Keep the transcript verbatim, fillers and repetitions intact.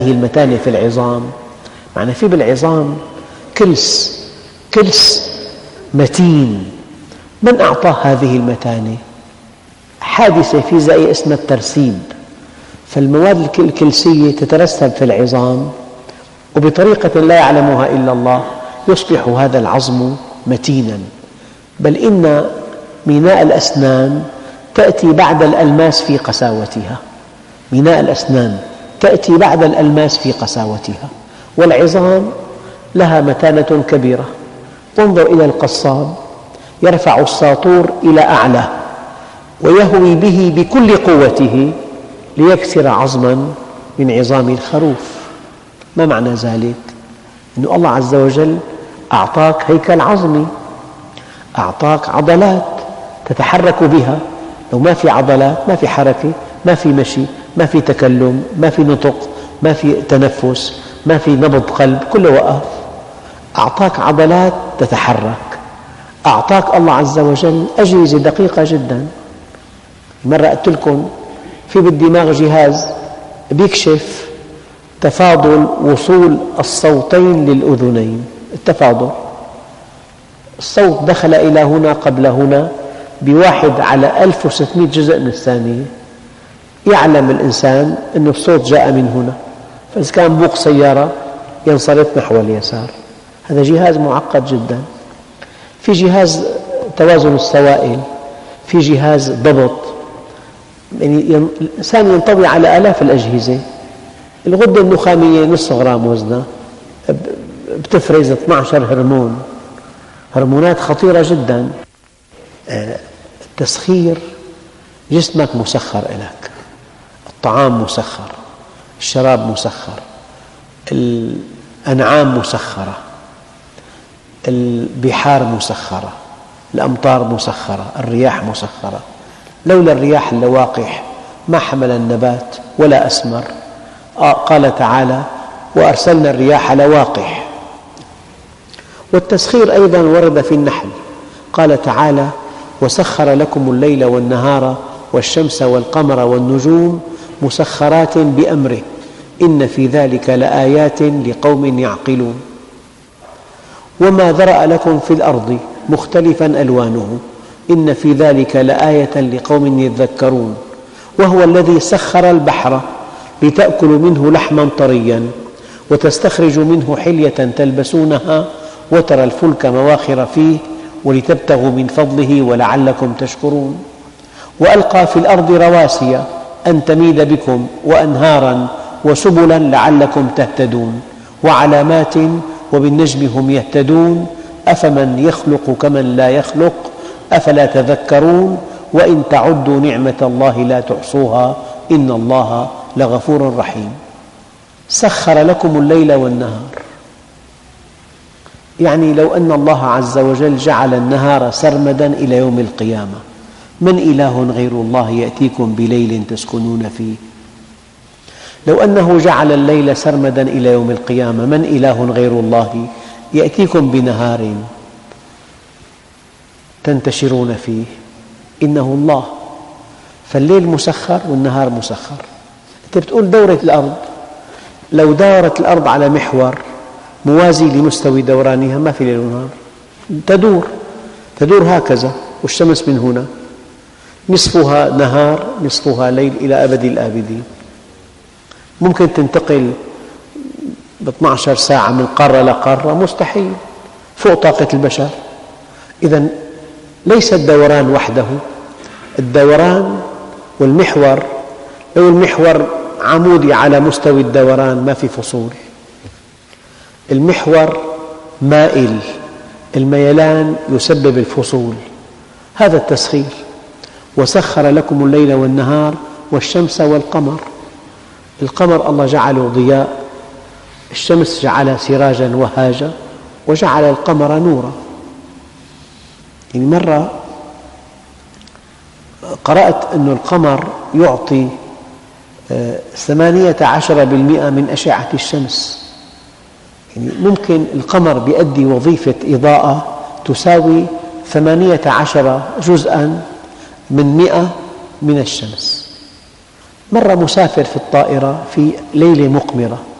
هذه المتانة في العظام، معنى في بالعظام كلس كلس متين. من أعطاه هذه المتانة؟ حادثة فيزيائية اسمها الترسيب، فالمواد الكلسية تترسب في العظام وبطريقة لا يعلمها إلا الله يصبح هذا العظم متينا. بل إن ميناء الأسنان تأتي بعد الألماس في قساوتها، ميناء الأسنان تأتي بعد الألماس في قساوتها، والعظام لها متانة كبيرة. انظر إلى القصاب يرفع الساطور إلى أعلى ويهوي به بكل قوته ليكسر عظما من عظام الخروف. ما معنى ذلك؟ أن الله عز وجل أعطاك هيكل عظمي، أعطاك عضلات تتحرك بها. لو ما في عضلات ما في حركة، ما في مشي، ما في تكلم، ما في نطق، ما في تنفس، ما في نبض قلب، كله وقف. أعطاك عضلات تتحرك، أعطاك الله عز وجل أجهزة دقيقة جدا. مرة قلت لكم في بالدماغ جهاز بيكشف تفاضل وصول الصوتين للأذنين. التفاضل، الصوت دخل إلى هنا قبل هنا بواحد على ألف وستمئة جزء من الثانية. يعلم الإنسان أن الصوت جاء من هنا، فإذا كان بوق سيارة ينصرف نحو اليسار. هذا جهاز معقد جدا. في جهاز توازن السوائل، في جهاز ضبط، يعني الإنسان ينطوي على آلاف الأجهزة. الغدة النخامية نصف غرام وزنها بتفرز اثني عشر هرمون، هرمونات خطيرة جدا. التسخير، جسمك مسخر لك، الطعام مسخر، الشراب مسخر، الأنعام مسخرة، البحار مسخرة، الأمطار مسخرة، الرياح مسخرة. لولا الرياح اللواقح ما حمل النبات ولا أثمر. قال تعالى: وأرسلنا الرياح لواقح. والتسخير أيضا ورد في النحل، قال تعالى: وسخر لكم الليل والنهار والشمس والقمر والنجوم مسخرات بأمره إن في ذلك لآيات لقوم يعقلون. وما ذرأ لكم في الأرض مختلفا ألوانه إن في ذلك لآية لقوم يذكرون. وهو الذي سخر البحر لتأكلوا منه لحما طريا وتستخرجوا منه حلية تلبسونها وترى الفلك مواخر فيه ولتبتغوا من فضله ولعلكم تشكرون. وألقى في الأرض رواسي أن تميد بكم وأنهارا وسبلا لعلكم تهتدون وعلامات وبالنجم هم يهتدون أفمن يخلق كمن لا يخلق أفلا تذكرون وإن تعدوا نعمة الله لا تحصوها إن الله لغفور رحيم. سخر لكم الليل والنهار، يعني لو أن الله عز وجل جعل النهار سرمدا إلى يوم القيامة، من إله غير الله يأتيكم بليل تسكنون فيه؟ لو أنه جعل الليل سرمدا إلى يوم القيامة، من إله غير الله يأتيكم بنهار تنتشرون فيه؟ إنه الله. فالليل مسخر والنهار مسخر. أنت بتقول دورة الأرض، لو دارت الأرض على محور موازي لمستوى دورانها ما في ليل ونهار، تدور تدور هكذا، والشمس من هنا نصفها نهار نصفها ليل إلى أبد الآبدين. ممكن تنتقل ب اثنتي عشرة ساعة من قارة لقارة؟ مستحيل، فوق طاقة البشر. إذن ليس الدوران وحده، الدوران والمحور. لو المحور عمودي على مستوى الدوران ما في فصول. المحور مائل، الميلان يسبب الفصول. هذا التسخير. وسخر لكم الليل والنهار والشمس والقمر. القمر الله جعله ضياء، الشمس جعلها سراجا وهاجا، وجعل القمر نورا. يعني مرة قرأت أن القمر يعطي ثمانية عشر بالمئة من أشعة الشمس. يعني ممكن القمر بيؤدي وظيفة إضاءة تساوي ثمانية عشر جزءاً من مئة من الشمس. مرة مسافر في الطائرة في ليلة مقمرة،